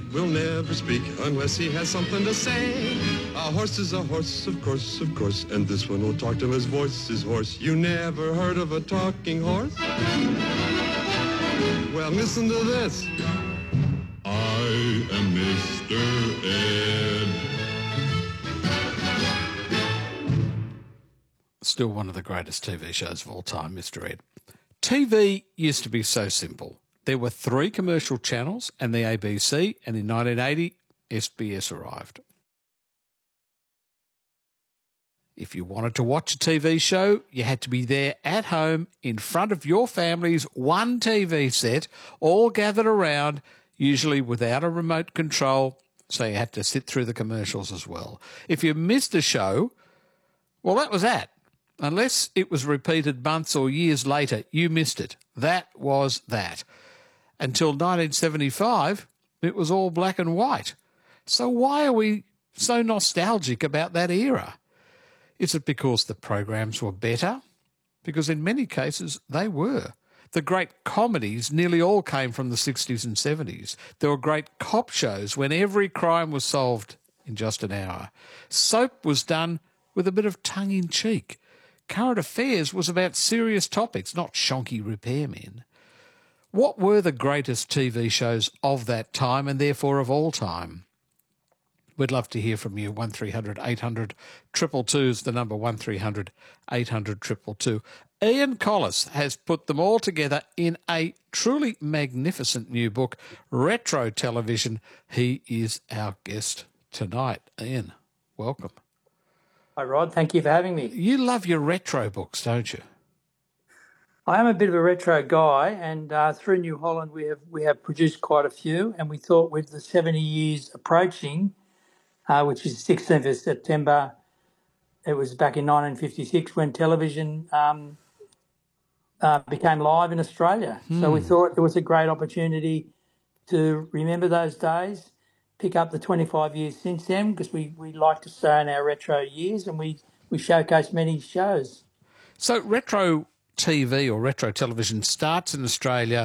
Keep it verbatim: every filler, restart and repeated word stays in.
will never speak unless he has something to say. A horse is a horse, of course, of course, and this one will talk to him. His voice is hoarse. You never heard of a talking horse? Well, listen to this. I am Mister Ed. Still one of the greatest T V shows of all time, Mister Ed. T V used to be so simple. There were three commercial channels and the A B C, and in nineteen eighty, S B S arrived. If you wanted to watch a T V show, you had to be there at home in front of your family's one T V set, all gathered around, usually without a remote control, so you had to sit through the commercials as well. If you missed a show, well, that was that. Unless it was repeated months or years later, you missed it. That was that. Until nineteen seventy-five, it was all black and white. So why are we so nostalgic about that era? Is it because the programs were better? Because in many cases, they were. The great comedies nearly all came from the sixties and seventies. There were great cop shows when every crime was solved in just an hour. Soap was done with a bit of tongue-in-cheek. Current affairs was about serious topics, not shonky repairmen. What were the greatest T V shows of that time and therefore of all time? We'd love to hear from you. one three hundred eight hundred two two two is the number, one three hundred eight hundred two two two. Ian Collis has put them all together in a truly magnificent new book, Retro Television. He is our guest tonight. Ian, welcome. Hi, Rod. Thank you for having me. You love your retro books, don't you? I am a bit of a retro guy, and uh, through New Holland we have we have produced quite a few, and we thought with the seventy years approaching, uh, which is sixteenth of September, it was back in nineteen fifty-six when television um, uh, became live in Australia. Hmm. So we thought it was a great opportunity to remember those days, pick up the twenty-five years since then, because we, we like to stay in our retro years, and we, we showcase many shows. So retro T V or retro television starts in Australia